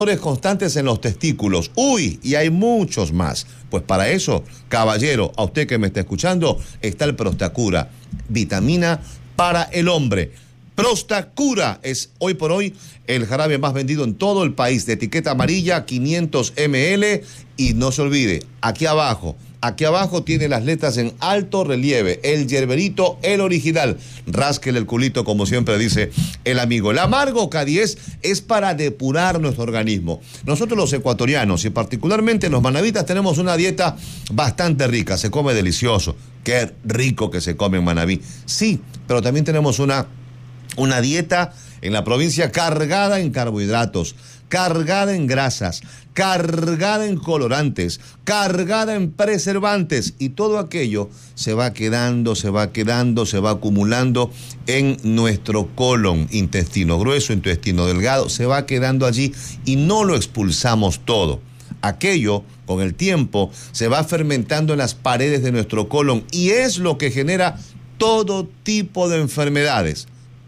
constantes en los testículos. Uy, y hay muchos más. Pues para eso, caballero, a usted que me está escuchando, está el Prostacura, vitamina para el hombre. Prostacura es hoy por hoy el jarabe más vendido en todo el país, de etiqueta amarilla, 500 ml. Y no se olvide, aquí abajo tiene las letras en alto relieve, el yerberito, el original. Rásquele el culito, como siempre dice el amigo. El amargo K10 es para depurar nuestro organismo. Nosotros los ecuatorianos y particularmente los manavitas tenemos una dieta bastante rica, se come delicioso. Qué rico que se come en Manabí. Sí, pero también tenemos una dieta en la provincia cargada en carbohidratos, cargada en grasas, cargada en colorantes, cargada en preservantes, y todo aquello se va quedando, se va acumulando en nuestro colon, intestino grueso, intestino delgado, se va quedando allí y no lo expulsamos todo. Aquello, con el tiempo, se va fermentando en las paredes de nuestro colon y es lo que genera todo tipo de enfermedades.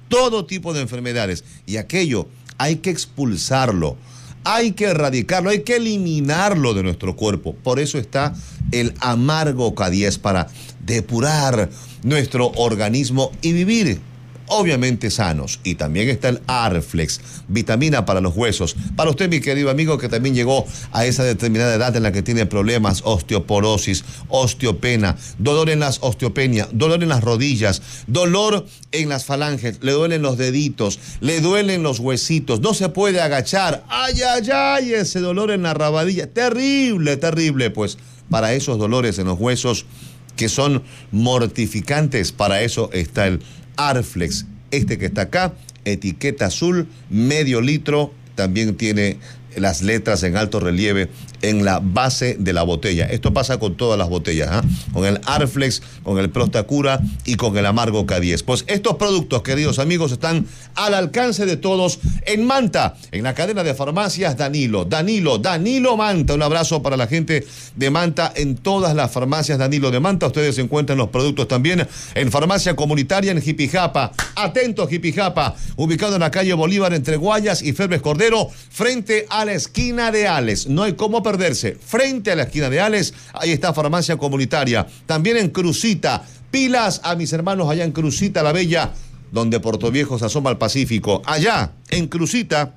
Y aquello hay que expulsarlo, hay que erradicarlo, hay que eliminarlo de nuestro cuerpo. Por eso está el amargo K10, para depurar nuestro organismo y vivir obviamente sanos. Y también está el Arflex, vitamina para los huesos. Para usted, mi querido amigo, que también llegó a esa determinada edad en la que tiene problemas, osteoporosis, osteopenia, dolor en las osteopenia, dolor en las rodillas, dolor en las falanges, le duelen los deditos, le duelen los huesitos, no se puede agachar, ay, ese dolor en la rabadilla, terrible, pues para esos dolores en los huesos que son mortificantes, para eso está el Arflex, este que está acá, etiqueta azul, medio litro, también tiene las letras en alto relieve en la base de la botella. Esto pasa con todas las botellas, con el Arflex, con el Prostacura y con el amargo K10. Pues estos productos, queridos amigos, están al alcance de todos en Manta, en la cadena de farmacias Danilo Manta. Un abrazo para la gente de Manta, en todas las farmacias Danilo de Manta. Ustedes encuentran los productos también en farmacia comunitaria en Jipijapa. Atento, Jipijapa, ubicado en la calle Bolívar entre Guayas y Ferbes Cordero, frente a la esquina de Ales. No hay cómo perderse. Frente a la esquina de Ales, ahí está farmacia comunitaria. También en Crucita. Pilas a mis hermanos allá en Crucita la Bella, donde Puerto Viejo se asoma al Pacífico. Allá, en Crucita,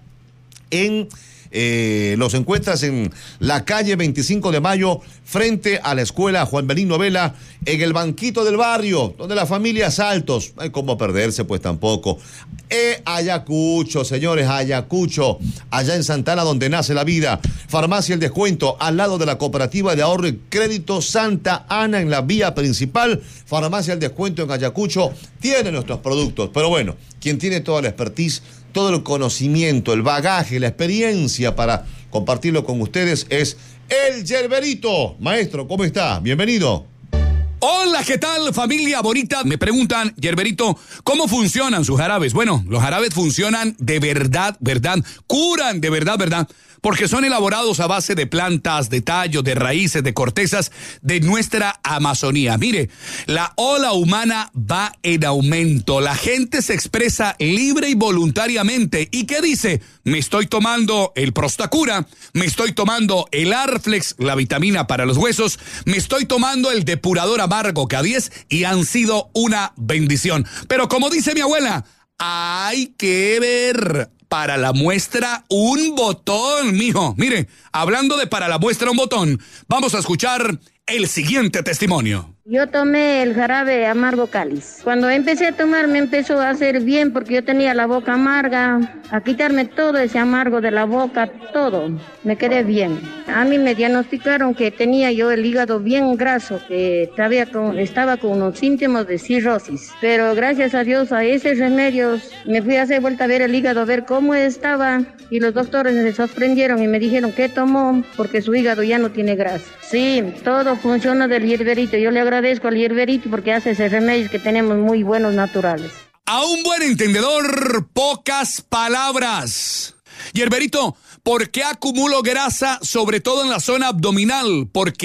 los encuentras en la calle 25 de Mayo, frente a la escuela Juan Belín Vela, en el banquito del barrio, donde la familia Saltos, no hay cómo perderse, pues tampoco. Ayacucho, señores, Ayacucho, allá en Santana, donde nace la vida. Farmacia El Descuento, al lado de la Cooperativa de Ahorro y Crédito Santa Ana, en la vía principal. Farmacia El Descuento en Ayacucho tiene nuestros productos, pero bueno, quien tiene toda la expertise, todo el conocimiento, el bagaje, la experiencia para compartirlo con ustedes es el Yerberito. Maestro, ¿cómo está? Bienvenido. Hola, ¿qué tal, familia bonita? Me preguntan, Yerberito, ¿cómo funcionan sus jarabes? Bueno, los jarabes funcionan de verdad, curan de verdad, porque son elaborados a base de plantas, de tallos, de raíces, de cortezas de nuestra Amazonía. Mire, la ola humana va en aumento, la gente se expresa libre y voluntariamente. ¿Y qué dice? Me estoy tomando el Prostacura, me estoy tomando el Arflex, la vitamina para los huesos, me estoy tomando el depurador amargo K10 y han sido una bendición. Pero como dice mi abuela, hay que ver para la muestra un botón, mijo. Mire, hablando de para la muestra un botón, vamos a escuchar el siguiente testimonio. Yo tomé el jarabe amargo cáliz. Cuando empecé a tomar me empezó a hacer bien porque yo tenía la boca amarga, a quitarme todo ese amargo de la boca, todo. Me quedé bien. A mí me diagnosticaron que tenía yo el hígado bien graso, que estaba con unos síntomas de cirrosis. Pero gracias a Dios, a ese remedio, me fui a hacer vuelta a ver el hígado, a ver cómo estaba. Y los doctores se sorprendieron y me dijeron que tomó porque su hígado ya no tiene grasa. Sí, todo funciona del Yerberito. Yo le agradezco al Yerberito porque hace ese remedio que tenemos muy buenos naturales. A un buen entendedor, pocas palabras. Yerberito, ¿por qué acumulo grasa, sobre todo en la zona abdominal? Porque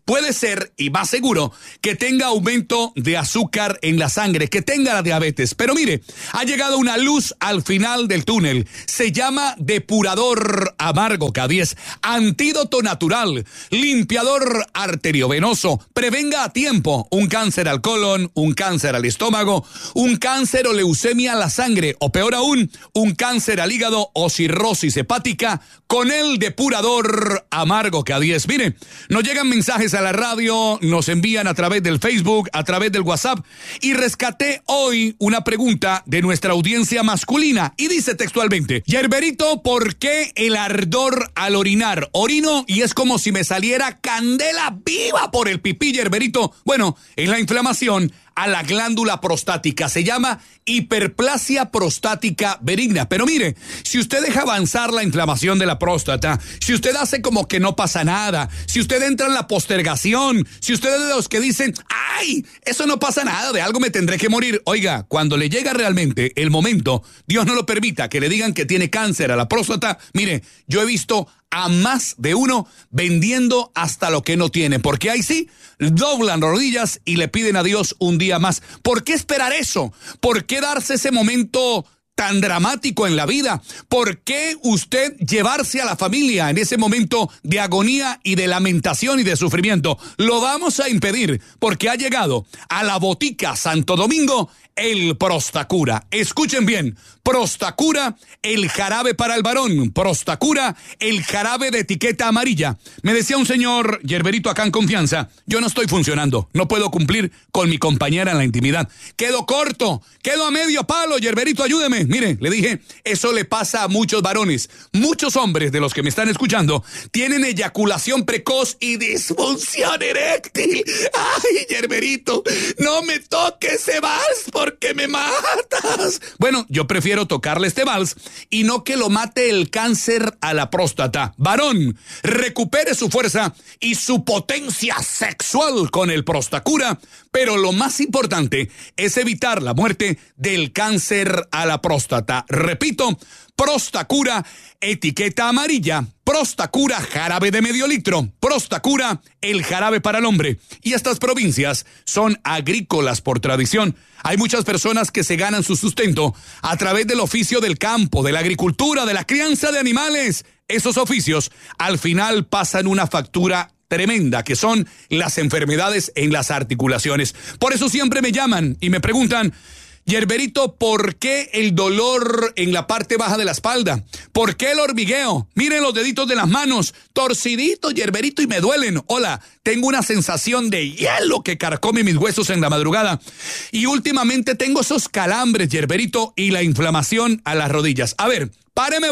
puede ser, y más seguro, que tenga aumento de azúcar en la sangre, que tenga la diabetes. Pero mire, ha llegado una luz al final del túnel. Se llama Depurador Amargo K10, antídoto natural, limpiador arteriovenoso, prevenga a tiempo un cáncer al colon, un cáncer al estómago, un cáncer o leucemia a la sangre, o peor aún, un cáncer al hígado o cirrosis hepática, con el Depurador Amargo K10. Mire, nos llegan mensajes a la radio, nos envían a través del Facebook, a través del WhatsApp, y rescaté hoy una pregunta de nuestra audiencia masculina, y dice textualmente: Yerberito, ¿por qué el ardor al orinar? Orino y es como si me saliera candela viva por el pipí, Yerberito. Bueno, es la inflamación a la glándula prostática. Se llama hiperplasia prostática benigna. Pero mire, si usted deja avanzar la inflamación de la próstata, si usted hace como que no pasa nada, si usted entra en la postergación, si usted es de los que dicen, ¡ay! Eso no pasa nada, de algo me tendré que morir. Oiga, cuando le llega realmente el momento, Dios no lo permita, que le digan que tiene cáncer a la próstata, mire, yo he visto a más de uno vendiendo hasta lo que no tiene, porque ahí sí doblan rodillas y le piden a Dios un día más. ¿Por qué esperar eso? ¿Por qué darse ese momento tan dramático en la vida? ¿Por qué usted llevarse a la familia en ese momento de agonía y de lamentación y de sufrimiento? Lo vamos a impedir, porque ha llegado a la botica Santo Domingo el Prostacura. Escuchen bien, Prostacura, el jarabe para el varón. Prostacura, el jarabe de etiqueta amarilla. Me decía un señor, Yerberito, acá en confianza, yo no estoy funcionando, no puedo cumplir con mi compañera en la intimidad. Quedo corto, quedo a medio palo, Yerberito, ayúdeme. Mire, le dije, eso le pasa a muchos varones. Muchos hombres de los que me están escuchando tienen eyaculación precoz y disfunción eréctil. Ay, Yerberito, no me toques ese vals porque me matas. Bueno, yo prefiero tocarle este vals y no que lo mate el cáncer a la próstata. Varón, recupere su fuerza y su potencia sexual con el Prostacura, pero lo más importante es evitar la muerte del cáncer a la próstata. Repito, Prostacura, etiqueta amarilla. Prostacura, jarabe de medio litro. Prostacura, el jarabe para el hombre. Y estas provincias son agrícolas por tradición. Hay muchas personas que se ganan su sustento a través del oficio del campo, de la agricultura, de la crianza de animales. Esos oficios al final pasan una factura tremenda, que son las enfermedades en las articulaciones. Por eso siempre me llaman y me preguntan: Yerberito, ¿por qué el dolor en la parte baja de la espalda? ¿Por qué el hormigueo? Miren los deditos de las manos, torciditos, Yerberito, y me duelen. Hola, tengo una sensación de hielo que carcome mis huesos en la madrugada. Y últimamente tengo esos calambres, Yerberito, y la inflamación a las rodillas. A ver, páreme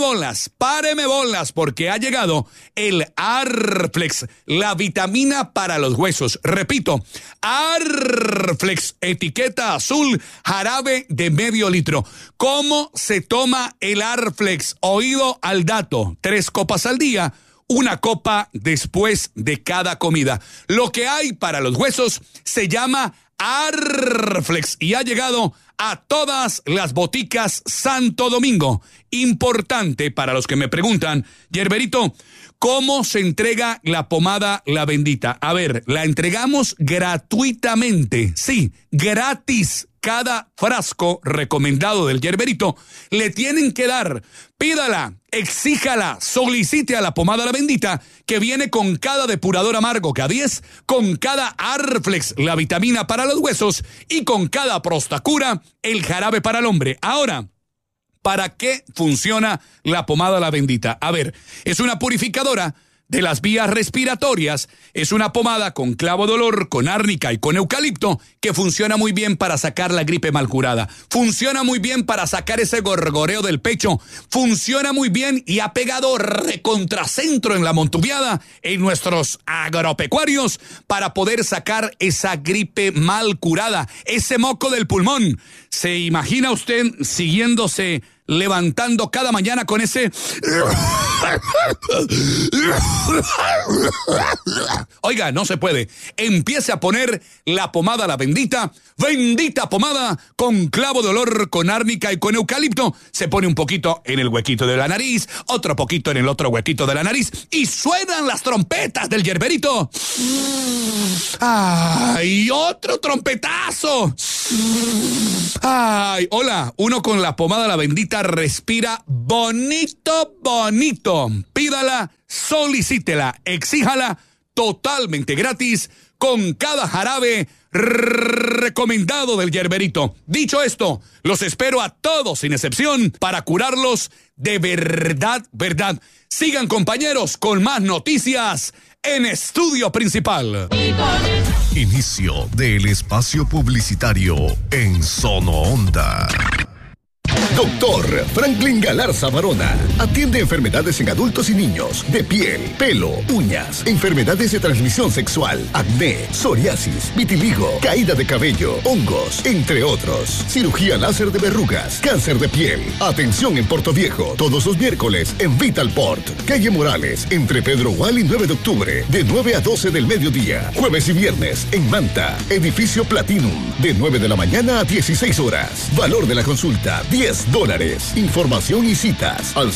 bolas, porque ha llegado el Arflex, la vitamina para los huesos. Repito, Arflex, etiqueta azul, jarabe de medio litro. ¿Cómo se toma el Arflex? Oído al dato, 3 copas al día, 1 copa después de cada comida. Lo que hay para los huesos se llama Arflex y ha llegado a todas las boticas Santo Domingo. Importante para los que me preguntan, Yerberito, ¿cómo se entrega la pomada La Bendita? A ver, la entregamos gratuitamente, sí, gratis. Cada frasco recomendado del Yerberito le tienen que dar, pídala, exíjala, solicite a la pomada La Bendita, que viene con cada depurador amargo K10, con cada Arflex, la vitamina para los huesos, y con cada Prostacura, el jarabe para el hombre. Ahora, ¿para qué funciona la pomada La Bendita? A ver, es una purificadora de las vías respiratorias, es una pomada con clavo de olor, con árnica y con eucalipto, que funciona muy bien para sacar la gripe mal curada, funciona muy bien para sacar ese gorgoreo del pecho, funciona muy bien y ha pegado recontracentro en la montuviada en nuestros agropecuarios para poder sacar esa gripe mal curada, ese moco del pulmón. ¿Se imagina usted siguiéndose levantando cada mañana con ese... Oiga, no se puede. Empiece a poner la pomada La Bendita, bendita pomada con clavo de olor, con árnica y con eucalipto. Se pone un poquito en el huequito de la nariz, otro poquito en el otro huequito de la nariz y suenan las trompetas del yerberito. ¡Ay, otro trompetazo! ¡Ay, hola! Uno con la pomada La Bendita respira bonito, bonito. Pídala, solicítela, exíjala totalmente gratis con cada jarabe recomendado del yerberito. Dicho esto, los espero a todos sin excepción para curarlos de verdad, verdad. Sigan, compañeros, con más noticias en Estudio Principal. Inicio del espacio publicitario en Sono Onda. Doctor Franklin Galarza Barona atiende enfermedades en adultos y niños, de piel, pelo, uñas, enfermedades de transmisión sexual, acné, psoriasis, vitiligo, caída de cabello, hongos, entre otros. Cirugía láser de verrugas, cáncer de piel. Atención en Puerto Viejo, todos los miércoles en Vitalport, calle Morales, entre Pedro Gual y 9 de octubre, de 9 a 12 del mediodía. Jueves y viernes en Manta, edificio Platinum, de 9 de la mañana a 16 horas. Valor de la consulta, $10. Información y citas al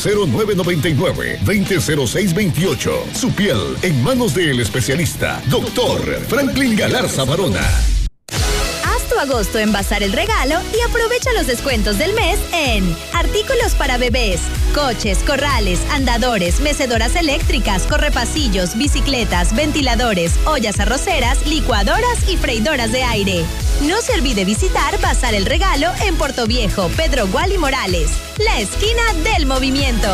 0999-200628. Su piel en manos del especialista, Doctor Franklin Galarza Barona. Haz tu agosto en Bazar El Regalo y aprovecha los descuentos del mes en artículos para bebés, coches, corrales, andadores, mecedoras eléctricas, correpasillos, bicicletas, ventiladores, ollas arroceras, licuadoras y freidoras de aire. No se olvide visitar Bazar El Regalo en Portoviejo, Pedro Gual y Morales, la esquina del movimiento.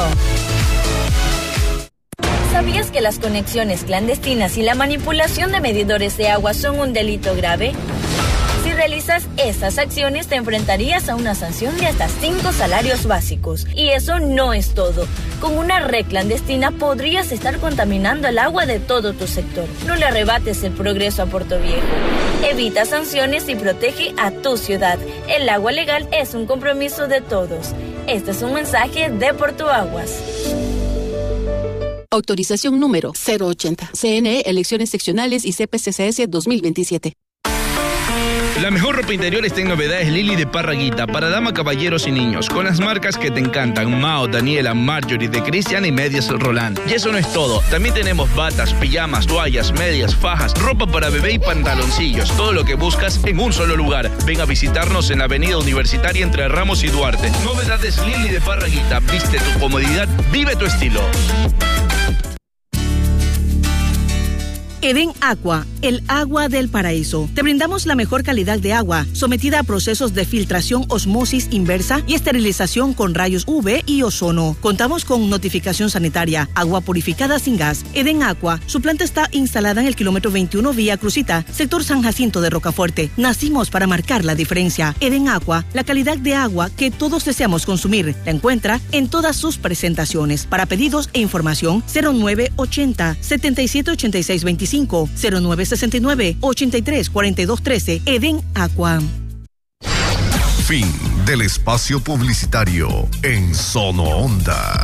¿Sabías que las conexiones clandestinas y la manipulación de medidores de agua son un delito grave? Si realizas estas acciones te enfrentarías a una sanción de hasta 5 salarios básicos. Y eso no es todo. Con una red clandestina podrías estar contaminando el agua de todo tu sector. No le arrebates el progreso a Portoviejo. Evita sanciones y protege a tu ciudad. El agua legal es un compromiso de todos. Este es un mensaje de Portoaguas. Autorización número 080. CNE, elecciones seccionales y CPCCS 2027. La mejor ropa interior está en Novedades Lili de Parraguita, para dama, caballeros y niños, con las marcas que te encantan: Mao, Daniela, Marjorie, de Cristian y medias Roland. Y eso no es todo, también tenemos batas, pijamas, toallas, medias, fajas, ropa para bebé y pantaloncillos, todo lo que buscas en un solo lugar. Ven a visitarnos en la avenida Universitaria entre Ramos y Duarte. Novedades Lili de Parraguita, viste tu comodidad, vive tu estilo. Edén Aqua, el agua del paraíso. Te brindamos la mejor calidad de agua, sometida a procesos de filtración, osmosis inversa y esterilización con rayos UV y ozono. Contamos con notificación sanitaria, agua purificada sin gas. Edén Aqua, su planta está instalada en el kilómetro 21 Vía Crucita, sector San Jacinto de Rocafuerte. Nacimos para marcar la diferencia. Edén Aqua, la calidad de agua que todos deseamos consumir. La encuentra en todas sus presentaciones. Para pedidos e información, 0980 778625. 0969-834213. Edén Aqua. Fin del espacio publicitario en Sono Onda.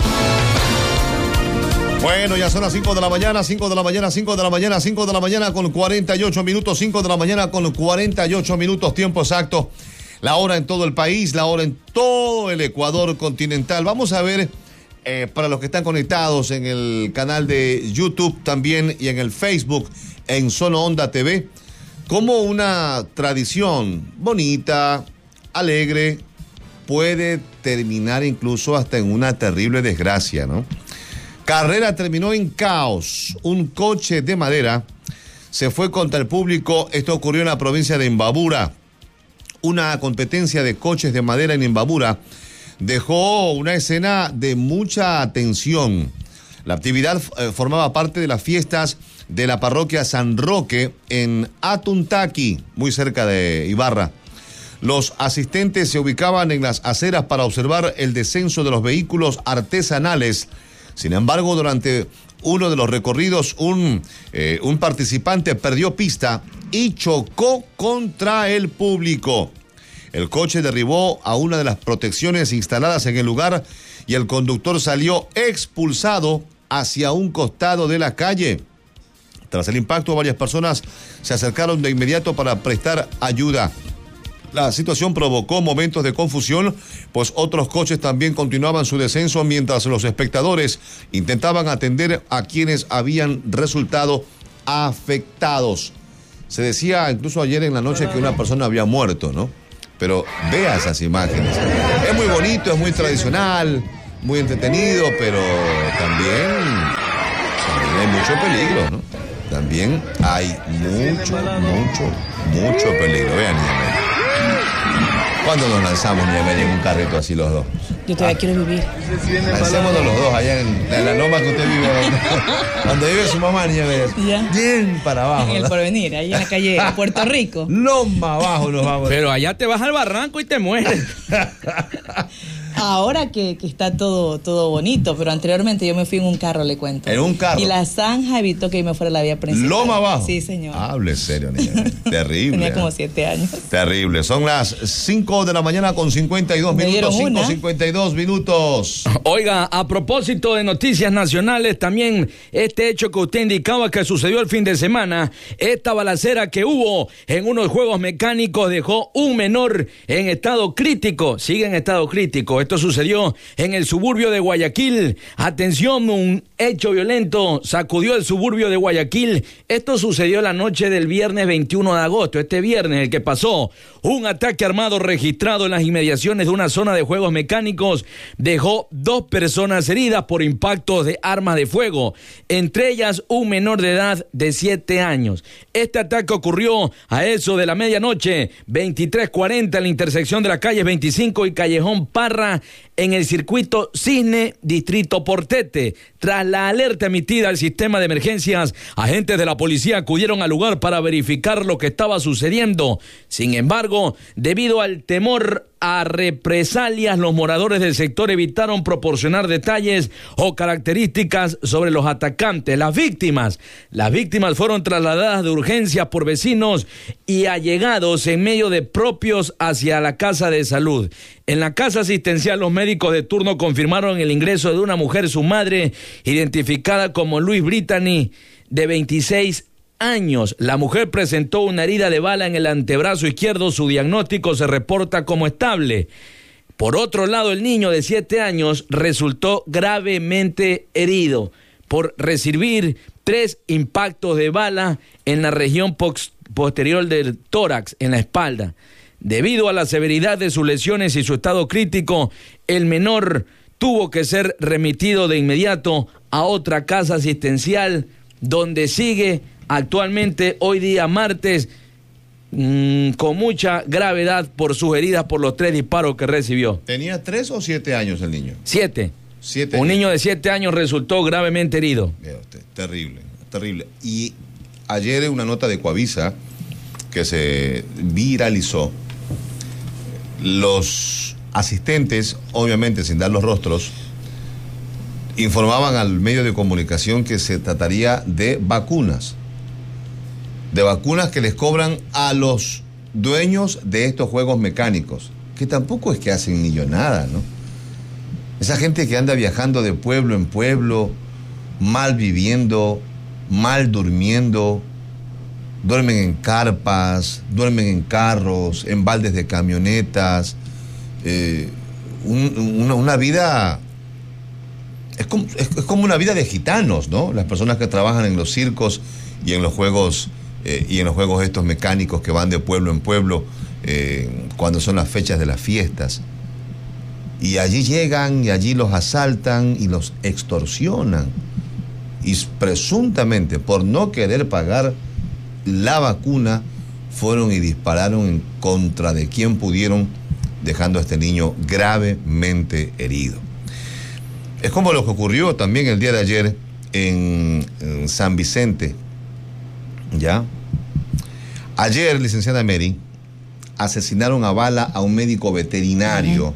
Bueno, ya son las 5 de la mañana, 5 de la mañana, 5 de la mañana, 5 de la mañana con 48 minutos, 5 de la mañana con 48 minutos, tiempo exacto. La hora en todo el país, la hora en todo el Ecuador continental. Vamos a ver, para los que están conectados en el canal de YouTube también y en el Facebook, en Sono Onda TV, cómo una tradición bonita, alegre, puede terminar incluso hasta en una terrible desgracia, ¿no? Carrera terminó en caos. Un coche de madera se fue contra el público. Esto ocurrió en la provincia de Imbabura. Una competencia de coches de madera en Imbabura dejó una escena de mucha tensión. La actividad formaba parte de las fiestas de la parroquia San Roque en Atuntaqui, muy cerca de Ibarra. Los asistentes se ubicaban en las aceras para observar el descenso de los vehículos artesanales. Sin embargo, durante uno de los recorridos, un participante perdió pista y chocó contra el público. El coche derribó a una de las protecciones instaladas en el lugar y el conductor salió expulsado hacia un costado de la calle. Tras el impacto, varias personas se acercaron de inmediato para prestar ayuda. La situación provocó momentos de confusión, pues otros coches también continuaban su descenso mientras los espectadores intentaban atender a quienes habían resultado afectados. Se decía incluso ayer en la noche que una persona había muerto, ¿no? Pero vea esas imágenes. Es muy bonito, es muy tradicional, muy entretenido, pero también hay mucho peligro, ¿no? También hay mucho peligro. Vean, Niña Mary. ¿Cuándo nos lanzamos, Niña Mary, en un carrito así los dos? Yo todavía quiero vivir. Lancémonos los dos allá en la loma que usted vive. Donde vive su mamá, Niña Mary. Ya. Bien para abajo. En el Porvenir, ahí en la calle de Puerto Rico. Loma abajo nos vamos. Pero allá te vas al barranco y te mueres. Ahora que está todo bonito, pero anteriormente yo me fui en un carro, le cuento. ¿En un carro? Y la zanja evitó que yo me fuera a la vía principal. ¿Loma abajo? Sí, señor. Hable serio, niña. Terrible. Tenía como 7 años. Terrible. Son las 5 de la mañana con 52 minutos. 5:52 minutos. Oiga, a propósito de noticias nacionales, también este hecho que usted indicaba que sucedió el fin de semana, esta balacera que hubo en unos juegos mecánicos dejó un menor en estado crítico. Sigue en estado crítico. Esto sucedió en el suburbio de Guayaquil. Atención, un hecho violento sacudió el suburbio de Guayaquil. Esto sucedió la noche del viernes 21 de agosto. Este viernes, el que pasó, un ataque armado registrado en las inmediaciones de una zona de juegos mecánicos dejó 2 personas heridas por impactos de armas de fuego, entre ellas un menor de edad de 7 años. Este ataque ocurrió a eso de la medianoche, 23:40, en la intersección de las calles 25 y Callejón Parra, en el circuito Cisne, distrito Portete. Tras la alerta emitida al sistema de emergencias, agentes de la policía acudieron al lugar para verificar lo que estaba sucediendo. Sin embargo, debido al temor a represalias, los moradores del sector evitaron proporcionar detalles o características sobre los atacantes. Las víctimas fueron trasladadas de urgencia por vecinos y allegados en medio de propios hacia la casa de salud. En la casa asistencial, los médicos de turno confirmaron el ingreso de una mujer, su madre, identificada como Luis Brittany, de 26 años. La mujer presentó una herida de bala en el antebrazo izquierdo. Su diagnóstico se reporta como estable. Por otro lado, el niño de 7 años resultó gravemente herido por recibir 3 impactos de bala en la región posterior del tórax, en la espalda. Debido a la severidad de sus lesiones y su estado crítico, el menor tuvo que ser remitido de inmediato a otra casa asistencial, donde sigue actualmente, hoy día martes, con mucha gravedad por sus heridas por los 3 disparos que recibió. ¿Tenía 3 o 7 años el niño? 7. Un niño de 7 años resultó gravemente herido. Terrible. Y ayer en una nota de Coavisa que se viralizó, los asistentes, obviamente sin dar los rostros, informaban al medio de comunicación que se trataría de vacunas que les cobran a los dueños de estos juegos mecánicos, que tampoco es que hacen millonada, ¿no? Esa gente que anda viajando de pueblo en pueblo, mal viviendo, mal durmiendo, duermen en carpas, duermen en carros, en baldes de camionetas, una vida... Es como una vida de gitanos, ¿no? Las personas que trabajan en los circos y en los juegos estos mecánicos que van de pueblo en pueblo cuando son las fechas de las fiestas. Y allí llegan y allí los asaltan y los extorsionan. Y presuntamente por no querer pagar la vacuna fueron y dispararon en contra de quien pudieron, dejando a este niño gravemente herido. Es como lo que ocurrió también el día de ayer en San Vicente. ¿Ya? Ayer, licenciada Mary, asesinaron a bala a un médico veterinario.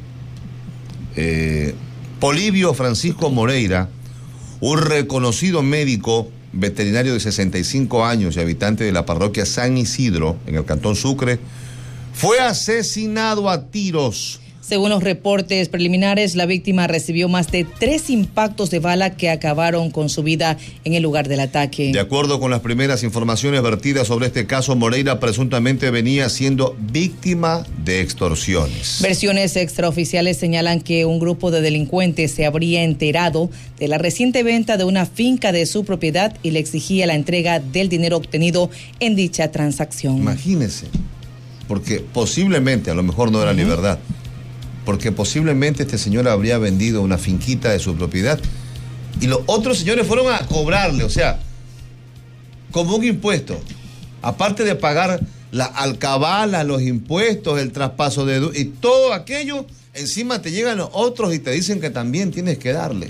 Polibio Francisco Moreira, un reconocido médico veterinario de 65 años y habitante de la parroquia San Isidro, en el Cantón Sucre, Fue asesinado a tiros. Según los reportes preliminares, la víctima recibió más de 3 impactos de bala que acabaron con su vida en el lugar del ataque. De acuerdo con las primeras informaciones vertidas sobre este caso, Moreira presuntamente venía siendo víctima de extorsiones. Versiones extraoficiales señalan que un grupo de delincuentes se habría enterado de la reciente venta de una finca de su propiedad y le exigía la entrega del dinero obtenido en dicha transacción. Imagínese, porque posiblemente, a lo mejor no era ni verdad, porque posiblemente este señor habría vendido una finquita de su propiedad y los otros señores fueron a cobrarle, o sea, como un impuesto, aparte de pagar la alcabala, los impuestos, el traspaso de y todo aquello, encima te llegan los otros y te dicen que también tienes que darle.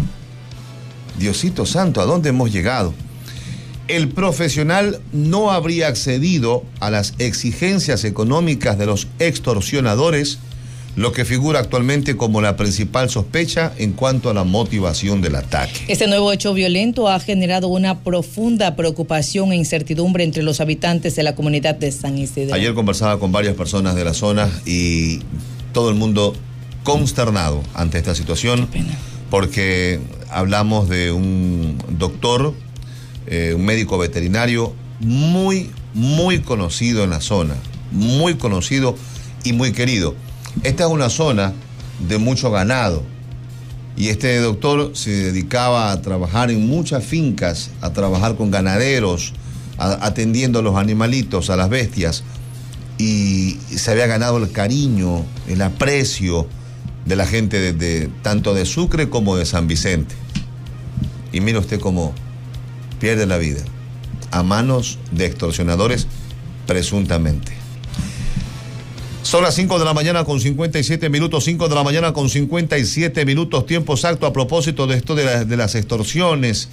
Diosito santo, ¿a dónde hemos llegado? El profesional no habría accedido a las exigencias económicas de los extorsionadores, lo que figura actualmente como la principal sospecha en cuanto a la motivación del ataque. Este nuevo hecho violento ha generado una profunda preocupación e incertidumbre entre los habitantes de la comunidad de San Isidro. Ayer conversaba con varias personas de la zona y todo el mundo consternado ante esta situación. Qué pena. Porque hablamos de un doctor, un médico veterinario muy conocido en la zona, muy conocido y muy querido. Esta es una zona de mucho ganado y este doctor se dedicaba a trabajar en muchas fincas, a trabajar con ganaderos, atendiendo a los animalitos, a las bestias, y se había ganado el cariño, el aprecio de la gente de tanto de Sucre como de San Vicente. Y mire usted cómo pierde la vida a manos de extorsionadores presuntamente. Son las 5 de la mañana con 57 minutos, 5 de la mañana con 57 minutos, tiempo exacto a propósito de esto de las extorsiones.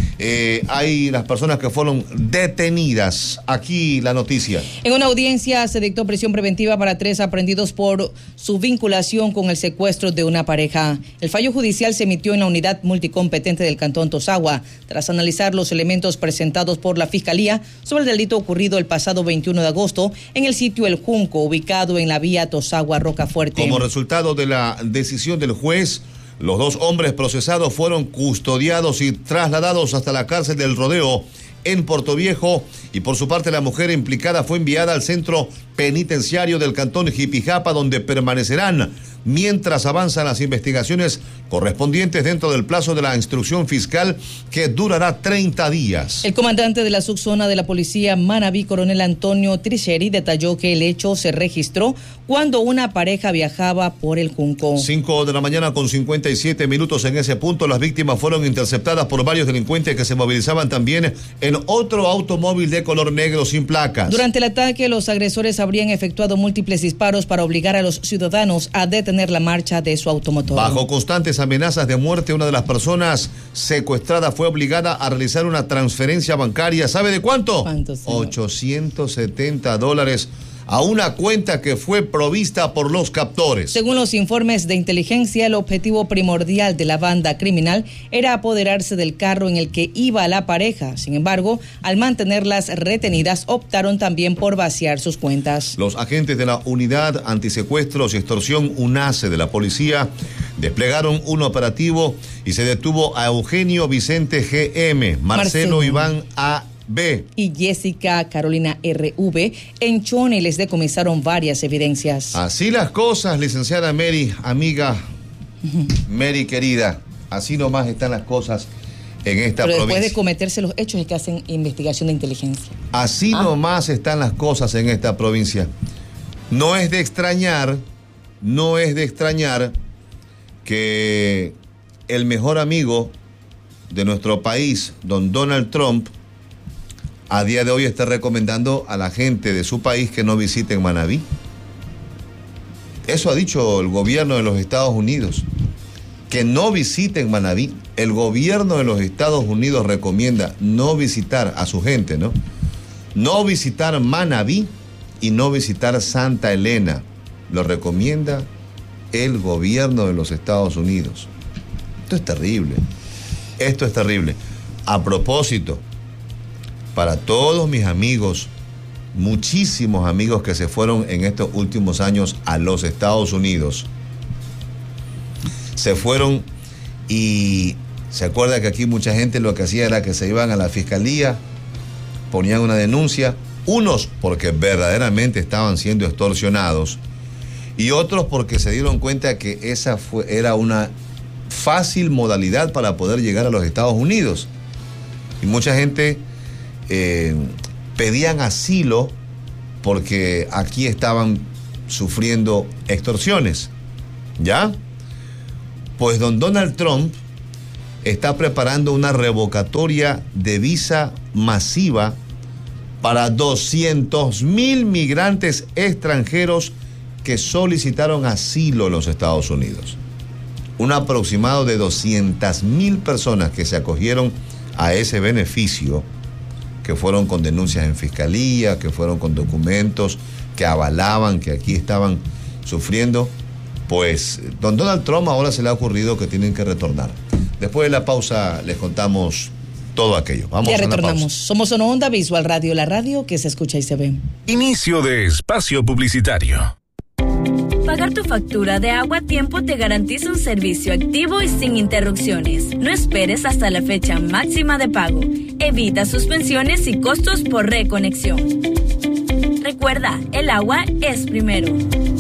Hay las personas que fueron detenidas. Aquí la noticia. En una audiencia se dictó prisión preventiva para 3 aprehendidos por su vinculación con el secuestro de una pareja. El fallo judicial se emitió en la unidad multicompetente del Cantón Tosagua, tras analizar los elementos presentados por la Fiscalía sobre el delito ocurrido el pasado 21 de agosto en el sitio El Junco, ubicado en la vía Tosagua-Rocafuerte. Como resultado de la decisión del juez, los 2 hombres procesados fueron custodiados y trasladados hasta la cárcel del Rodeo en Portoviejo, y por su parte la mujer implicada fue enviada al centro penitenciario del cantón Jipijapa, donde permanecerán mientras avanzan las investigaciones correspondientes dentro del plazo de la instrucción fiscal, que durará 30 días. El comandante de la subzona de la policía Manabí, coronel Antonio Tricheri, detalló que el hecho se registró cuando una pareja viajaba por el Junco. 5 de la mañana con 57 minutos en ese punto. Las víctimas fueron interceptadas por varios delincuentes que se movilizaban también en otro automóvil de color negro sin placas. Durante el ataque, los agresores habrían efectuado múltiples disparos para obligar a los ciudadanos a detener la marcha de su automotor. Bajo constantes amenazas de muerte, una de las personas secuestradas fue obligada a realizar una transferencia bancaria. ¿Sabe de cuánto? ¿Cuánto, señor? $870 a una cuenta que fue provista por los captores. Según los informes de inteligencia, el objetivo primordial de la banda criminal era apoderarse del carro en el que iba la pareja. Sin embargo, al mantenerlas retenidas, optaron también por vaciar sus cuentas. Los agentes de la Unidad Antisecuestros y Extorsión UNACE de la policía desplegaron un operativo y se detuvo a Eugenio Vicente GM, Marcelo Iván A.B. y Jessica Carolina R.V. En Chone les decomisaron varias evidencias. Así las cosas, licenciada Mary, amiga Mary querida, así nomás están las cosas en esta provincia. Pero después de cometerse los hechos es que hacen investigación de inteligencia. Así nomás están las cosas en esta provincia. No es de extrañar que el mejor amigo de nuestro país, don Donald Trump, a día de hoy está recomendando a la gente de su país que no visiten Manabí. Eso ha dicho el gobierno de los Estados Unidos, que no visiten Manabí. El gobierno de los Estados Unidos recomienda no visitar a su gente, ¿no? No visitar Manabí y no visitar Santa Elena. Lo recomienda el gobierno de los Estados Unidos. Esto es terrible. Esto es terrible. A propósito, para todos mis amigos muchísimos amigos que se fueron en estos últimos años a los Estados Unidos. Se fueron y se acuerda que aquí mucha gente lo que hacía era que se iban a la fiscalía, ponían una denuncia, unos porque verdaderamente estaban siendo extorsionados y otros porque se dieron cuenta que esa era una fácil modalidad para poder llegar a los Estados Unidos. Y mucha gente pedían asilo porque aquí estaban sufriendo extorsiones. ¿Ya? Pues don Donald Trump está preparando una revocatoria de visa masiva para 200,000 migrantes extranjeros que solicitaron asilo en los Estados Unidos. Un aproximado de 200,000 personas que se acogieron a ese beneficio, que fueron con denuncias en fiscalía, que fueron con documentos que avalaban que aquí estaban sufriendo, pues don Donald Trump ahora se le ha ocurrido que tienen que retornar. Después de la pausa les contamos todo aquello. Vamos ya a retornamos. Pausa. Somos Sono Onda Visual Radio, la radio que se escucha y se ve. Inicio de espacio publicitario. Pagar tu factura de agua a tiempo te garantiza un servicio activo y sin interrupciones. No esperes hasta la fecha máxima de pago. Evita suspensiones y costos por reconexión. Recuerda, el agua es primero.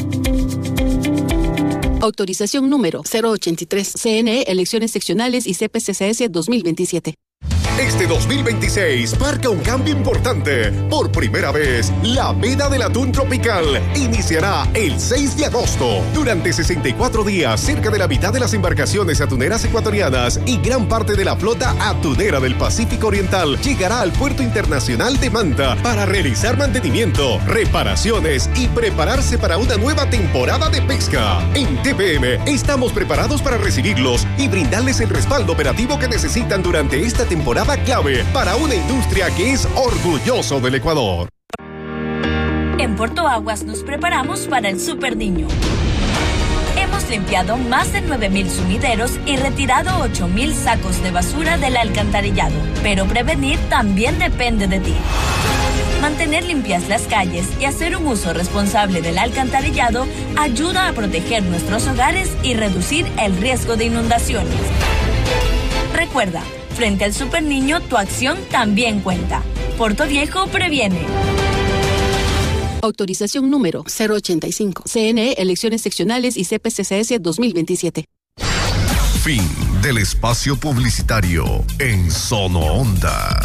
Autorización número 083. CNE, elecciones seccionales y CPCCS 2027. Este 2026 marca un cambio importante. Por primera vez, la veda del atún tropical iniciará el 6 de agosto. Durante 64 días, cerca de la mitad de las embarcaciones atuneras ecuatorianas y gran parte de la flota atunera del Pacífico Oriental llegará al Puerto Internacional de Manta para realizar mantenimiento, reparaciones y prepararse para una nueva temporada de pesca. En TPM estamos preparados para recibirlos y brindarles el respaldo operativo que necesitan durante esta temporada clave para una industria que es orgulloso del Ecuador. En Porto Aguas nos preparamos para el Super Niño. Hemos limpiado más de 9,000 sumideros y retirado 8,000 sacos de basura del alcantarillado. Pero prevenir también depende de ti. Mantener limpias las calles y hacer un uso responsable del alcantarillado ayuda a proteger nuestros hogares y reducir el riesgo de inundaciones. Recuerda, frente al Super Niño, tu acción también cuenta. Porto Viejo previene. Autorización número 085. CNE, elecciones seccionales y CPCCS 2027. Fin del espacio publicitario en Sono Onda.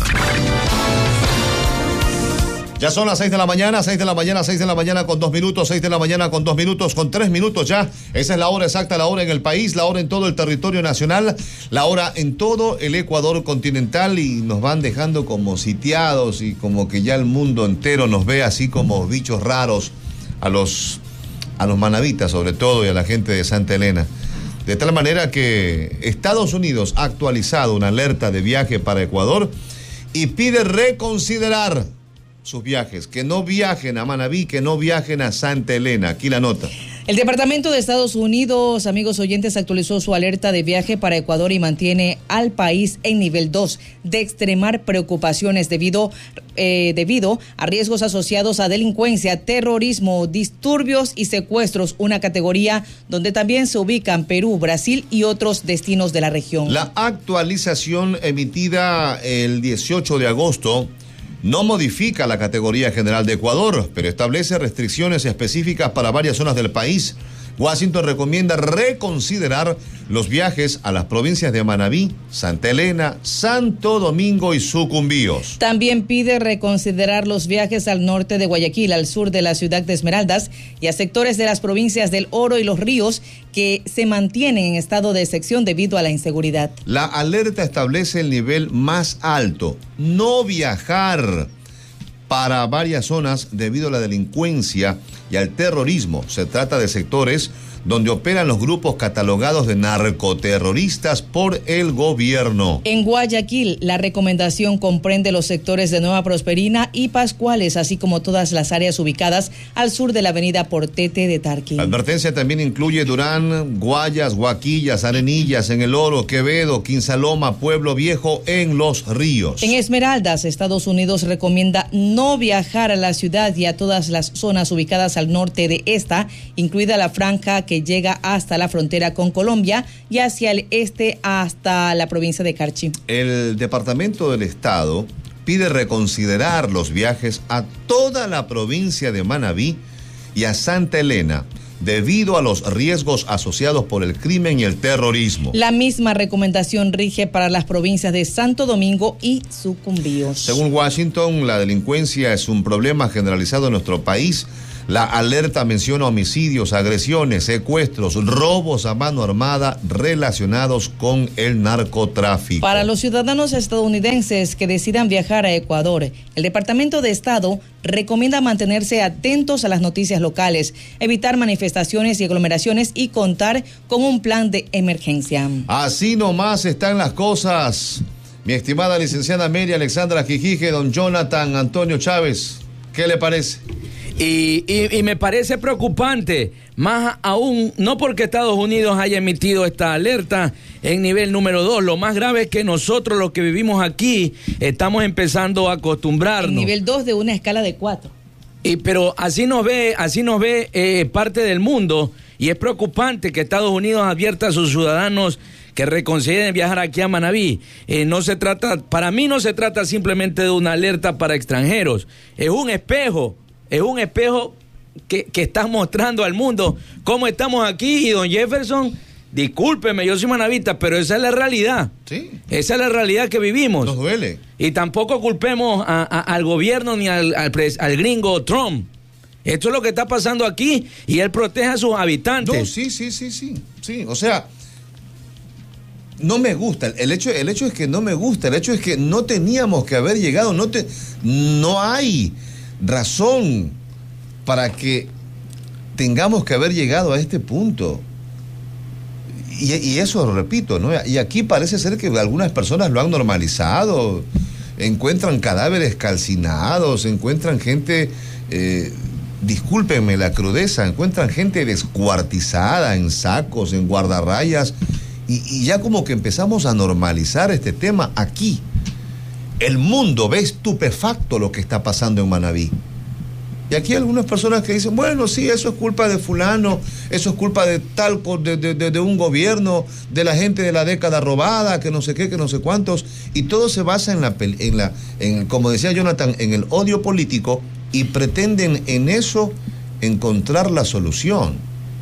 Ya son las 6 de la mañana, 6 de la mañana, 6 de la mañana con 2 minutos, 6 de la mañana con 2 minutos, con 3 minutos ya. Esa es la hora exacta, la hora en el país, la hora en todo el territorio nacional, la hora en todo el Ecuador continental y nos van dejando como sitiados y como que ya el mundo entero nos ve así como bichos raros a los manavitas sobre todo y a la gente de Santa Elena. De tal manera que Estados Unidos ha actualizado una alerta de viaje para Ecuador y pide reconsiderar sus viajes, que no viajen a Manabí, que no viajen a Santa Elena. Aquí la nota. El Departamento de Estados Unidos, amigos oyentes, actualizó su alerta de viaje para Ecuador y mantiene al país en nivel 2 de extremar preocupaciones debido a riesgos asociados a delincuencia, terrorismo, disturbios y secuestros, una categoría donde también se ubican Perú, Brasil y otros destinos de la región. La actualización emitida el 18 de agosto no modifica la categoría general de Ecuador, pero establece restricciones específicas para varias zonas del país. Washington recomienda reconsiderar los viajes a las provincias de Manabí, Santa Elena, Santo Domingo y Sucumbíos. También pide reconsiderar los viajes al norte de Guayaquil, al sur de la ciudad de Esmeraldas y a sectores de las provincias del Oro y Los Ríos que se mantienen en estado de excepción debido a la inseguridad. La alerta establece el nivel más alto, no viajar para varias zonas debido a la delincuencia y al terrorismo. Se trata de sectores donde operan los grupos catalogados de narcoterroristas por el gobierno. En Guayaquil, la recomendación comprende los sectores de Nueva Prosperina y Pascuales, así como todas las áreas ubicadas al sur de la avenida Portete de Tarqui. La advertencia también incluye Durán, Guayas, Guaquillas, Arenillas, en El Oro, Quevedo, Quinsaloma, Pueblo Viejo, en Los Ríos. En Esmeraldas, Estados Unidos recomienda no viajar a la ciudad y a todas las zonas ubicadas al norte de esta, incluida la franja que llega hasta la frontera con Colombia y hacia el este hasta la provincia de Carchi. El Departamento del Estado pide reconsiderar los viajes a toda la provincia de Manabí y a Santa Elena debido a los riesgos asociados por el crimen y el terrorismo. La misma recomendación rige para las provincias de Santo Domingo y Sucumbíos. Según Washington, la delincuencia es un problema generalizado en nuestro país. La alerta menciona homicidios, agresiones, secuestros, robos a mano armada relacionados con el narcotráfico. Para los ciudadanos estadounidenses que decidan viajar a Ecuador, el Departamento de Estado recomienda mantenerse atentos a las noticias locales, evitar manifestaciones y aglomeraciones y contar con un plan de emergencia. Así nomás están las cosas. Mi estimada licenciada Mary Alexandra Quijije, don Jonathan Antonio Chávez, ¿qué le parece? Y me parece preocupante, más aún, no porque Estados Unidos haya emitido esta alerta en nivel número 2, lo más grave es que nosotros los que vivimos aquí estamos empezando a acostumbrarnos. En nivel 2 de una escala de 4. Pero así nos ve parte del mundo, y es preocupante que Estados Unidos advierta a sus ciudadanos que reconsideren viajar aquí a Manabí. Para mí no se trata simplemente de una alerta para extranjeros, es un espejo que está mostrando al mundo cómo estamos aquí. Y don Jefferson, discúlpeme, yo soy manabita, pero esa es la realidad. Sí. Esa es la realidad que vivimos. Nos duele. Y tampoco culpemos al gobierno ni al gringo Trump. Esto es lo que está pasando aquí y él protege a sus habitantes. No, sí. O sea, no me gusta. El hecho es que no me gusta. El hecho es que no teníamos que haber llegado. No hay razón para que tengamos que haber llegado a este punto. Y eso lo repito, ¿no? Y aquí parece ser que algunas personas lo han normalizado. Encuentran cadáveres calcinados, encuentran gente, discúlpenme la crudeza, encuentran gente descuartizada en sacos, en guardarrayas, y ya como que empezamos a normalizar este tema aquí. El mundo ve estupefacto lo que está pasando en Manabí. Y aquí hay algunas personas que dicen, bueno, sí, eso es culpa de fulano, eso es culpa de tal, de un gobierno, de la gente de la década robada, que no sé qué, que no sé cuántos, y todo se basa en como decía Jonathan, en el odio político, y pretenden en eso encontrar la solución.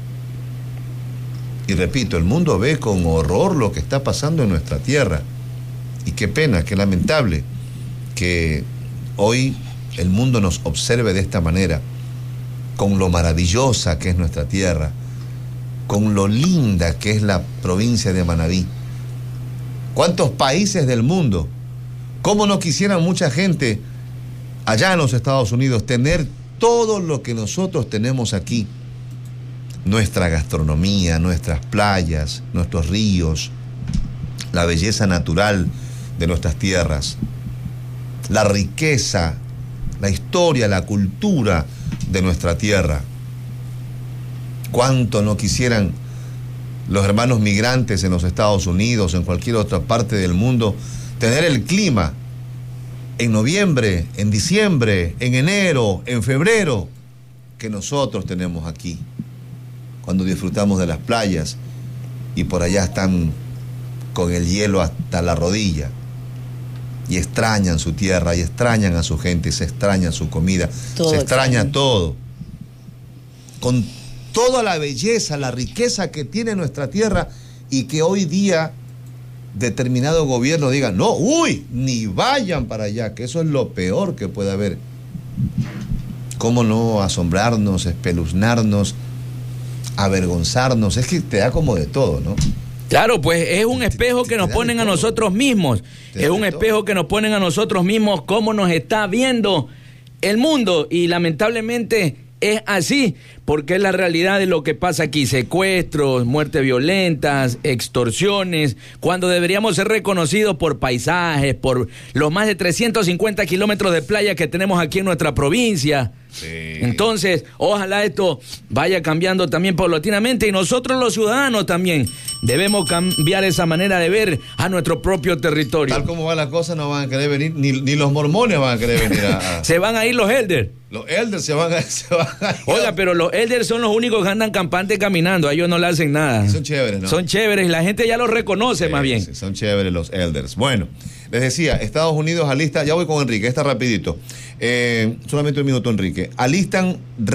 Y repito, el mundo ve con horror lo que está pasando en nuestra tierra. Y qué pena, qué lamentable que hoy el mundo nos observe de esta manera, con lo maravillosa que es nuestra tierra, con lo linda que es la provincia de Manabí. ¿Cuántos países del mundo? ¿Cómo no quisiera mucha gente allá en los Estados Unidos tener todo lo que nosotros tenemos aquí? Nuestra gastronomía, nuestras playas, nuestros ríos, la belleza natural de nuestras tierras, la riqueza, la historia, la cultura de nuestra tierra. ¿Cuánto no quisieran los hermanos migrantes en los Estados Unidos, en cualquier otra parte del mundo, tener el clima en noviembre, en diciembre, en enero, en febrero, que nosotros tenemos aquí, cuando disfrutamos de las playas y por allá están con el hielo hasta la rodilla? Y extrañan su tierra, y extrañan a su gente, y se extraña su comida, se extraña todo. Con toda la belleza, la riqueza que tiene nuestra tierra, y que hoy día determinado gobierno diga, no, ni vayan para allá, que eso es lo peor que puede haber. ¿Cómo no asombrarnos, espeluznarnos, avergonzarnos? Es que te da como de todo, ¿no? Claro, pues es un espejo que nos ponen a nosotros mismos. Es un espejo que nos ponen a nosotros mismos cómo nos está viendo el mundo. Y lamentablemente es así, porque es la realidad de lo que pasa aquí: secuestros, muertes violentas, extorsiones, cuando deberíamos ser reconocidos por paisajes, por los más de 350 kilómetros de playa que tenemos aquí en nuestra provincia. Sí. Entonces, ojalá esto vaya cambiando también paulatinamente, y nosotros los ciudadanos también debemos cambiar esa manera de ver a nuestro propio territorio. Tal como va la cosa, no van a querer venir, ni los mormones van a querer venir Se van a ir los elders. Los elders se van a ir. Oiga, pero los elders son los únicos que andan campantes caminando, a ellos no le hacen nada. Son chéveres, ¿no? Son chéveres, la gente ya los reconoce más bien. Sí, son chéveres los elders. Bueno, les decía, Estados Unidos alista, ya voy con Enrique, está rapidito. Solamente un minuto, Enrique. Alistan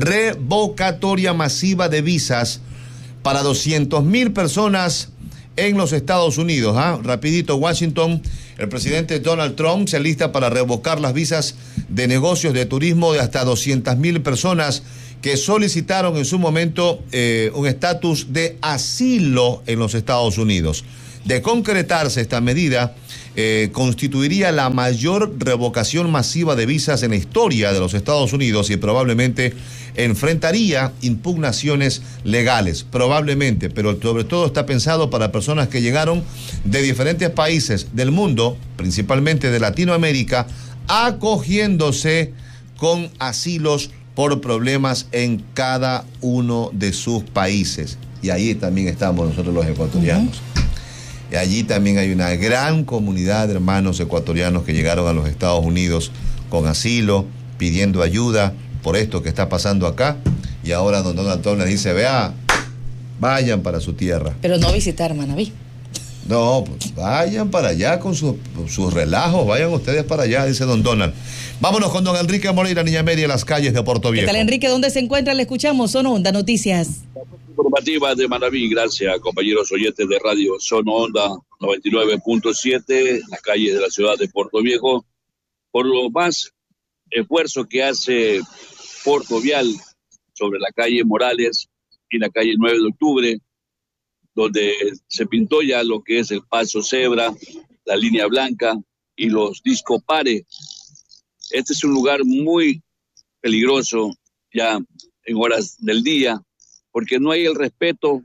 revocatoria masiva de visas para 200,000 personas en los Estados Unidos. Rapidito, Washington. El presidente Donald Trump se alista para revocar las visas de negocios de turismo de hasta 200,000 personas que solicitaron en su momento un estatus de asilo en los Estados Unidos. De concretarse esta medida, constituiría la mayor revocación masiva de visas en la historia de los Estados Unidos y probablemente enfrentaría impugnaciones legales, probablemente, pero sobre todo está pensado para personas que llegaron de diferentes países del mundo, principalmente de Latinoamérica, acogiéndose con asilos por problemas en cada uno de sus países. Y ahí también estamos nosotros los ecuatorianos. Y allí también hay una gran comunidad de hermanos ecuatorianos que llegaron a los Estados Unidos con asilo, pidiendo ayuda por esto que está pasando acá. Y ahora don Donald Trump les dice, vea, vayan para su tierra. Pero no visitar Manabí. No, pues vayan para allá con sus relajos, vayan ustedes para allá, dice don Donald. Vámonos con don Enrique Moreira, Niña Media, en las calles de Puerto Viejo. ¿Qué tal, Enrique? ¿Dónde se encuentra? Le escuchamos. Zona Onda Noticias. Informativa de Manabí, gracias compañeros oyentes de Radio Zona Onda 99.7, las calles de la ciudad de Puerto Viejo, por lo más esfuerzo que hace Puerto Vial sobre la calle Morales y la calle 9 de octubre, donde se pintó ya lo que es el paso cebra, la línea blanca y los discopares. Este es un lugar muy peligroso ya en horas del día, porque no hay el respeto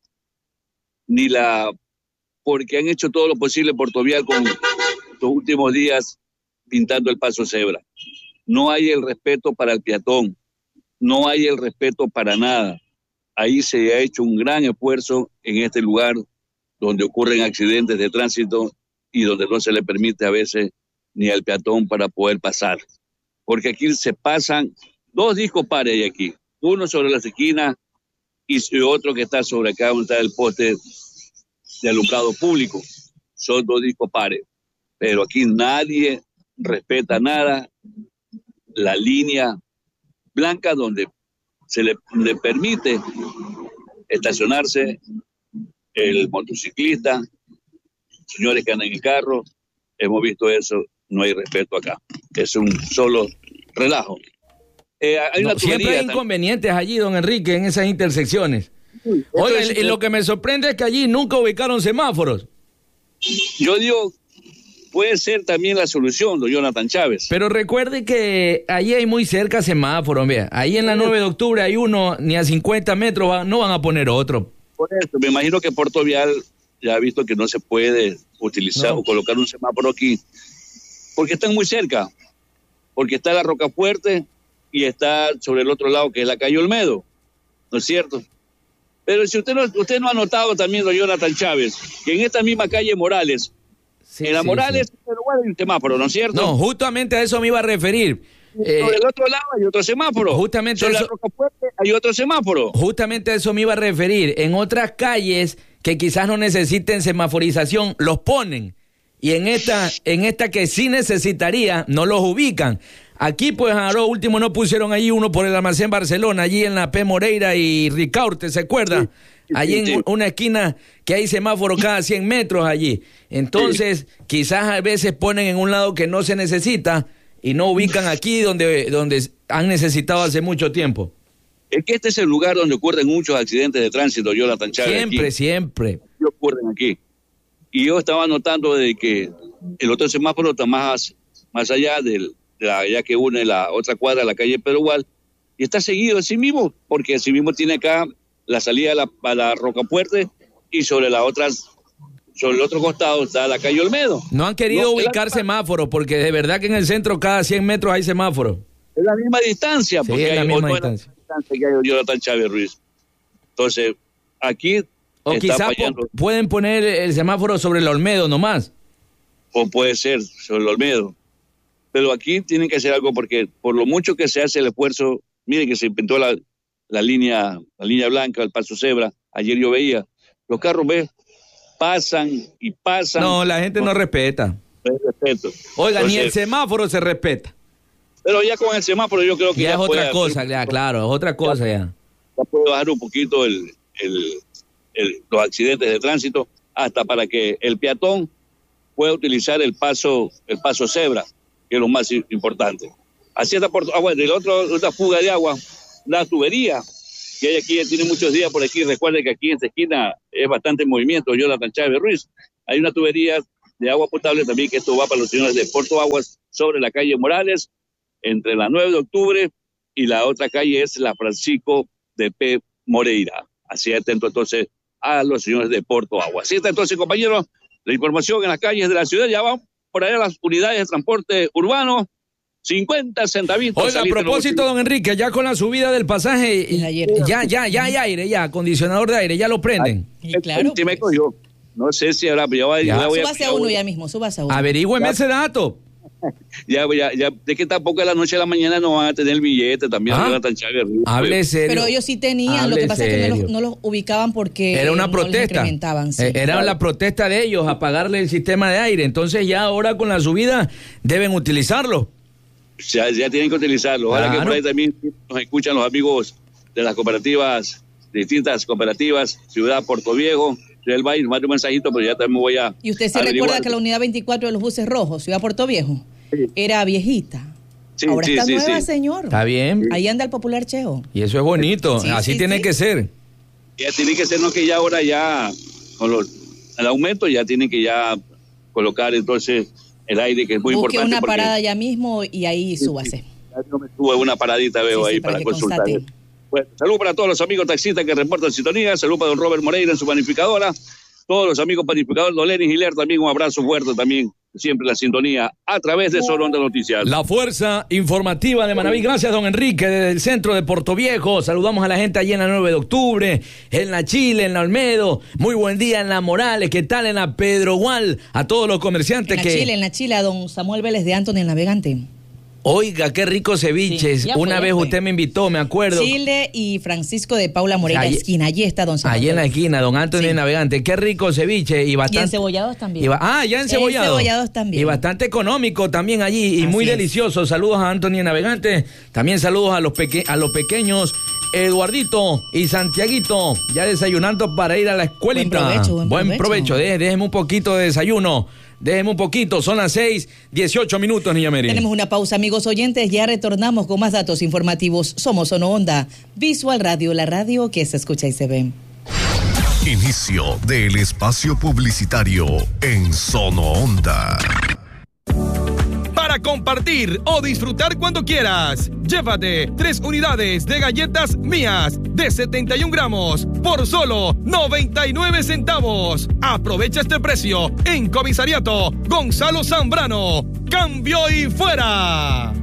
porque han hecho todo lo posible Puerto Vial con los últimos días pintando el paso cebra. No hay el respeto para el peatón, no hay el respeto para nada. Ahí se ha hecho un gran esfuerzo en este lugar donde ocurren accidentes de tránsito y donde no se le permite a veces ni al peatón para poder pasar. Porque aquí se pasan 2 discos pares hay aquí, uno sobre las esquinas y otro que está sobre acá donde está el poste de alumbrado público. Son 2 discos pares. Pero aquí nadie respeta nada. La línea blanca donde se le permite estacionarse el motociclista, señores que andan en el carro, hemos visto eso, no hay respeto acá. Es un solo relajo. Siempre hay inconvenientes allí, don Enrique, en esas intersecciones. Oiga, y lo que me sorprende es que allí nunca ubicaron semáforos. Yo digo, puede ser también la solución, don Jonathan Chávez. Pero recuerde que allí hay muy cerca semáforos, vea. Ahí en la 9 de octubre hay uno, ni a 50 metros no van a poner otro. Por eso, me imagino que Puerto Vial ya ha visto que no se puede utilizar o colocar un semáforo aquí, porque están muy cerca, porque está la Rocafuerte y está sobre el otro lado que es la calle Olmedo, ¿no es cierto? Pero si usted no ha notado también, don Jonathan Chávez, que en esta misma calle Morales, en la Morales, pero bueno, hay un semáforo, ¿no es cierto? No, justamente a eso me iba a referir. Sobre el otro lado hay otro semáforo. Justamente sobre la Rocafuerte hay otro semáforo. Justamente a eso me iba a referir. En otras calles que quizás no necesiten semaforización, los ponen. Y en esta que sí necesitaría, no los ubican. Aquí, pues, a lo último no pusieron ahí uno por el Almacén Barcelona, allí en la P. Moreira y Ricaurte, ¿se acuerda? Sí, allí en una esquina que hay semáforo cada 100 metros allí. Entonces, quizás a veces ponen en un lado que no se necesita y no ubican aquí donde han necesitado hace mucho tiempo. Es que este es el lugar donde ocurren muchos accidentes de tránsito, Jonathan Chávez. Siempre. Ocurren aquí. Y yo estaba notando de que el otro semáforo está más allá ya que une la otra cuadra, la calle Perual, y está seguido así mismo, porque así mismo tiene acá la salida a la Rocafuerte y sobre el otro costado está la calle Olmedo. No han querido ubicar semáforos, porque de verdad que en el centro cada 100 metros hay semáforos. Es la misma distancia, Sí, porque es la hay misma otra distancia que hay Jonathan Chávez Ruiz. Entonces, aquí o está quizás fallando. pueden poner el semáforo sobre el Olmedo nomás. O puede ser sobre el Olmedo. Pero aquí tienen que hacer algo, porque por lo mucho que se hace el esfuerzo, miren que se inventó la línea blanca, el paso cebra. Ayer yo veía, los carros pasan y pasan. No, la gente no respeta. No hay respeto. Oiga, Entonces, ni el semáforo se respeta. Pero ya con el semáforo yo creo que Ya es otra puede cosa, hacer, ya, claro, es otra cosa ya. Ya puede bajar un poquito los accidentes de tránsito, hasta para que el peatón pueda utilizar el paso cebra, que es lo más importante. Así está bueno, otra fuga de agua, la tubería que hay aquí, tiene muchos días por aquí. Recuerden que aquí en esta esquina es bastante movimiento, Jonathan Chávez Ruiz. Hay una tubería de agua potable también, que esto va para los señores de Porto Aguas, sobre la calle Morales, entre la 9 de octubre y la otra calle es la Francisco de P. Moreira. Así atento entonces a los señores de Porto Aguas. Así está entonces, compañeros, la información en las calles de la ciudad. Ya van por allá las unidades de transporte urbano, 50 centavitos. Oiga, a propósito, don Enrique, ya con la subida del pasaje, ya hay aire, ya, acondicionador de aire, ya lo prenden. Claro. Sí me cogió. No sé si ahora, Súbase a uno ya mismo, súbase a uno. Averígüeme ese dato. Ya, de que tampoco de la noche a la mañana no van a tener el billete también. Jonathan Chávez Ruiz. Hable serio. Pero ellos sí tenían, lo que pasa es que no los ubicaban porque era una protesta. Sí. Era la protesta de ellos, apagarle el sistema de aire. Entonces ya ahora con la subida deben utilizarlo. Ya tienen que utilizarlo. Ahora que por ahí también nos escuchan los amigos de las cooperativas, distintas cooperativas, Ciudad Puerto Viejo, Ciudad Valle, más de un mensajito, pero ya también voy a... ¿Y usted se recuerda que la unidad 24 de los buses rojos, Ciudad Puerto Viejo, era viejita? Sí, ahora está nueva, señor. Está bien. Ahí anda el popular Cheo. Y eso es bonito, así tiene que ser. Ya tiene que ser, no que ya ahora ya, con el aumento, ya tienen que ya colocar entonces el aire, que es muy Busque importante. Una parada ya mismo y ahí súbase. Yo me tuve una paradita, veo ahí para consultar. Bueno, saludos para todos los amigos taxistas que reportan sintonía. Saludos para don Robert Moreira en su panificadora. Todos los amigos panificadores, don Lenin Giler también, un abrazo fuerte también. Siempre la sintonía a través de Solo Onda Noticias. La fuerza informativa de Manaví. Gracias, don Enrique, desde el centro de Puerto Viejo. Saludamos a la gente allí en la 9 de octubre, en la Chile, en la Olmedo. Muy buen día en la Morales. ¿Qué tal en la Pedro Gual? A todos los comerciantes en la Chile, a don Samuel Vélez de Anthony, el navegante. Oiga, qué rico ceviches. Una vez usted me invitó, me acuerdo. Chile y Francisco de Paula Moreira, esquina. Allí está don Samuel. Allí en la esquina, don Antonio Navegante. Qué rico ceviche. Y bastante. Y encebollados también. Ya encebollados. Encebollados también. Y bastante económico también allí. Y muy delicioso. Saludos a Antonio Navegante. También saludos a los pequeños. Eduardito y Santiaguito, ya desayunando para ir a la escuelita. Buen provecho. Déjeme un poquito de desayuno. Déjeme un poquito, son las 6:18, niña Mary. Tenemos una pausa, amigos oyentes, ya retornamos con más datos informativos. Somos Sono Onda, Visual Radio, la radio que se escucha y se ve. Inicio del espacio publicitario en Sono Onda. Para compartir o disfrutar cuando quieras, llévate 3 unidades de galletas mías de 71 gramos por solo 99 centavos. Aprovecha este precio en Comisariato Gonzalo Zambrano. ¡Cambio y fuera!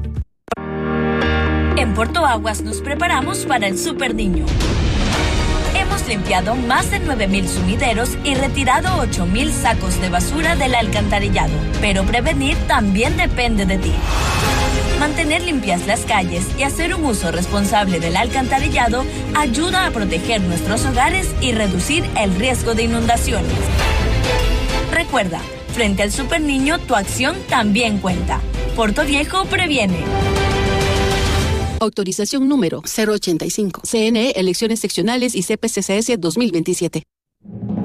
En Porto Aguas nos preparamos para el Super Niño. Hemos limpiado más de 9,000 sumideros y retirado 8,000 sacos de basura del alcantarillado. Pero prevenir también depende de ti. Mantener limpias las calles y hacer un uso responsable del alcantarillado ayuda a proteger nuestros hogares y reducir el riesgo de inundaciones. Recuerda, frente al Super Niño, tu acción también cuenta. Puerto Viejo previene. Autorización número 085. CNE, Elecciones Seccionales y CPCCS 2027.